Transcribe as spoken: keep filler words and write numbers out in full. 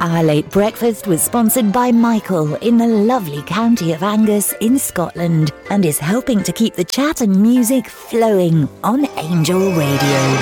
Our Late Breakfast was sponsored by Michael in the lovely county of Angus in Scotland and is helping to keep the chat and music flowing on Angel Radio.